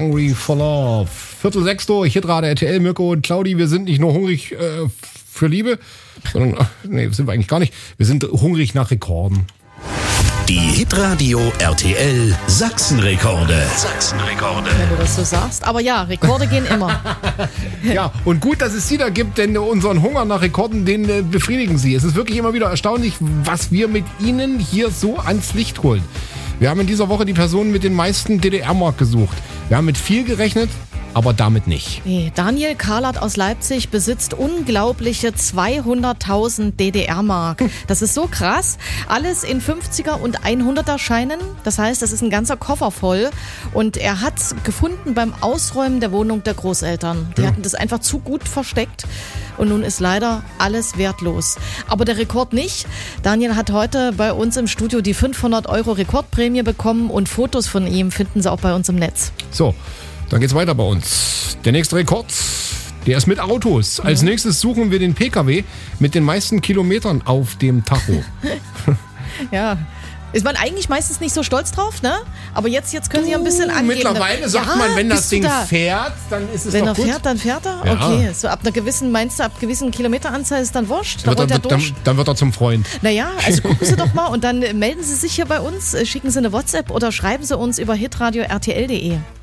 Hungry for Love. 5:45 durch, Hitrate RTL, Mirko und Claudi. Wir sind nicht nur hungrig für Liebe, sondern, sind wir eigentlich gar nicht. Wir sind hungrig nach Rekorden. Die Hitradio RTL Sachsenrekorde. Wenn du das so sagst. Aber ja, Rekorde gehen immer. Ja, und gut, dass es Sie da gibt, denn unseren Hunger nach Rekorden, den befriedigen Sie. Es ist wirklich immer wieder erstaunlich, was wir mit Ihnen hier so ans Licht holen. Wir haben in dieser Woche die Person mit den meisten DDR-Mark gesucht. Wir haben mit viel gerechnet, aber damit nicht. Nee, Daniel Karlert aus Leipzig besitzt unglaubliche 200.000 DDR-Mark. Das ist so krass. Alles in 50er und 100er Scheinen. Das heißt, das ist ein ganzer Koffer voll. Und er hat es gefunden beim Ausräumen der Wohnung der Großeltern. Die hatten das einfach zu gut versteckt. Und nun ist leider alles wertlos. Aber der Rekord nicht. Daniel hat heute bei uns im Studio die 500 € Rekordprämie bekommen. Und Fotos von ihm finden Sie auch bei uns im Netz. So. Dann geht's weiter bei uns. Der nächste Rekord, der ist mit Autos. Als nächstes suchen wir den PKW mit den meisten Kilometern auf dem Tacho. Ja, ist man eigentlich meistens nicht so stolz drauf, ne? Aber jetzt können Sie ja ein bisschen angeben. Mittlerweile sagt man, wenn das Ding fährt, dann ist es wenn doch gut. Wenn er fährt, dann fährt er? Ja. Okay, so ab einer gewissen, meinst du, ab gewissen Kilometeranzahl ist dann wurscht? Dann wird er zum Freund. Naja, also gucken Sie doch mal und dann melden Sie sich hier bei uns, schicken Sie eine WhatsApp oder schreiben Sie uns über hitradio.rtl.de.